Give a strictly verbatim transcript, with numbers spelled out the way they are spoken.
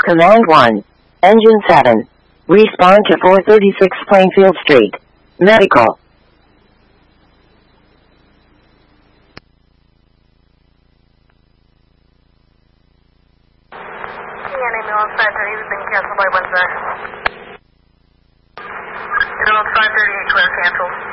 Command one. Engine seven. Respond to four thirty-six Plainfield Street. Medical. five thirty has been canceled by Windsor. It was five thirty-eight, clear canceled.